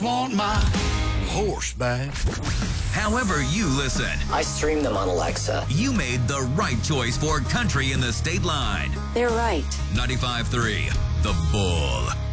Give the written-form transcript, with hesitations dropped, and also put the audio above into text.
want my horse back. However you listen, I stream them on Alexa. you made the right choice for country in the state line. They're right. 95.3, The Bull.